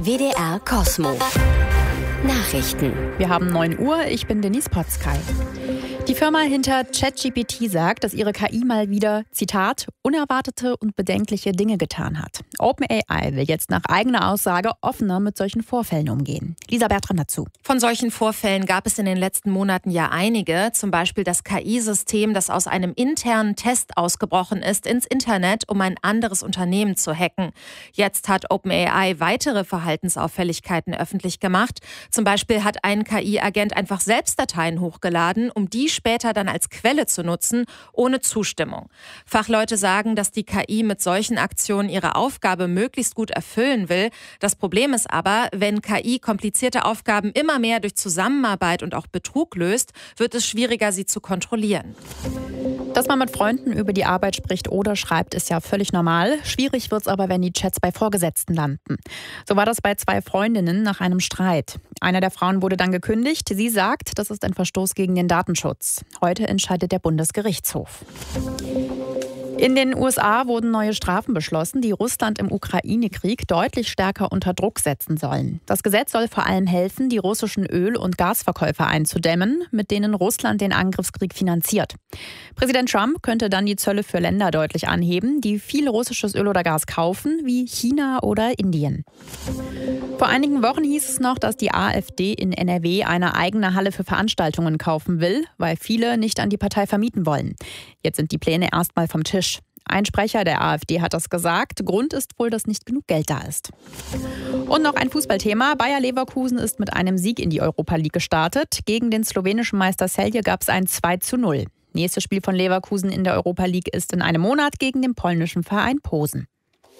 WDR Cosmo. Nachrichten. Wir haben 9 Uhr, ich bin Denise Potzkay. Die Firma hinter ChatGPT sagt, dass ihre KI mal wieder, Zitat, unerwartete und bedenkliche Dinge getan hat. OpenAI will jetzt nach eigener Aussage offener mit solchen Vorfällen umgehen. Lisa Bertram dazu. Von solchen Vorfällen gab es in den letzten Monaten ja einige. Zum Beispiel das KI-System, das aus einem internen Test ausgebrochen ist, ins Internet, um ein anderes Unternehmen zu hacken. Jetzt hat OpenAI weitere Verhaltensauffälligkeiten öffentlich gemacht. Zum Beispiel hat ein KI-Agent einfach selbst Dateien hochgeladen, um die später dann als Quelle zu nutzen, ohne Zustimmung. Fachleute sagen, dass die KI mit solchen Aktionen ihre Aufgabe möglichst gut erfüllen will. Das Problem ist aber, wenn KI komplizierte Aufgaben immer mehr durch Zusammenarbeit und auch Betrug löst, wird es schwieriger, sie zu kontrollieren. Dass man mit Freunden über die Arbeit spricht oder schreibt, ist ja völlig normal. Schwierig wird es aber, wenn die Chats bei Vorgesetzten landen. So war das bei 2 Freundinnen nach einem Streit. Eine der Frauen wurde dann gekündigt. Sie sagt, das ist ein Verstoß gegen den Datenschutz. Heute entscheidet der Bundesgerichtshof. In den USA wurden neue Strafen beschlossen, die Russland im Ukraine-Krieg deutlich stärker unter Druck setzen sollen. Das Gesetz soll vor allem helfen, die russischen Öl- und Gasverkäufer einzudämmen, mit denen Russland den Angriffskrieg finanziert. Präsident Trump könnte dann die Zölle für Länder deutlich anheben, die viel russisches Öl oder Gas kaufen, wie China oder Indien. Vor einigen Wochen hieß es noch, dass die AfD in NRW eine eigene Halle für Veranstaltungen kaufen will, weil viele nicht an die Partei vermieten wollen. Jetzt sind die Pläne erstmal vom Tisch. Ein Sprecher der AfD hat das gesagt. Grund ist wohl, dass nicht genug Geld da ist. Und noch ein Fußballthema. Bayer Leverkusen ist mit einem Sieg in die Europa League gestartet. Gegen den slowenischen Meister Celje gab es ein 2:0. Nächstes Spiel von Leverkusen in der Europa League ist in einem Monat gegen den polnischen Verein Posen.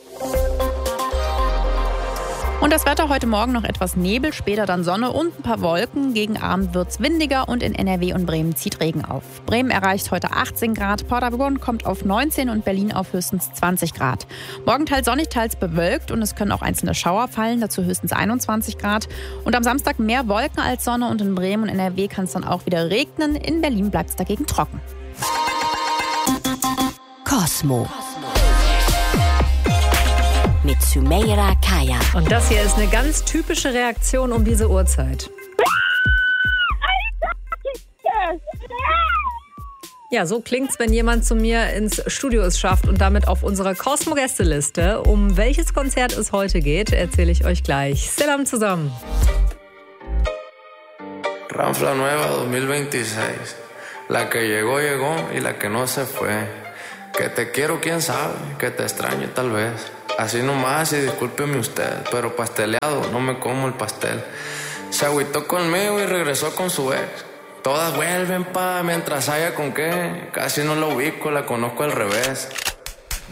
Und das Wetter heute Morgen noch etwas Nebel, später dann Sonne und ein paar Wolken. Gegen Abend wird es windiger und in NRW und Bremen zieht Regen auf. Bremen erreicht heute 18 Grad, Paderborn kommt auf 19 und Berlin auf höchstens 20 Grad. Morgen teils sonnig, teils bewölkt und es können auch einzelne Schauer fallen, dazu höchstens 21 Grad. Und am Samstag mehr Wolken als Sonne und in Bremen und NRW kann es dann auch wieder regnen. In Berlin bleibt es dagegen trocken. Cosmo. Mit Sümeyra Kaya. Und das hier ist eine ganz typische Reaktion um diese Uhrzeit. Ja, so klingt's, wenn jemand zu mir ins Studio es schafft und damit auf unserer Cosmo-Gästeliste. Um welches Konzert es heute geht, erzähle ich euch gleich. Selam zusammen. Ranfla Nueva 2026. La que llegó, llegó y la que no se fue. Que te quiero, quién sabe, que te extraño tal vez. Así nomás y discúlpeme usted, pero pasteleado, no me como el pastel. Se agüitó conmigo y regresó con su ex. Todas vuelven mientras haya con qué. Casi no la ubico, la conozco al revés.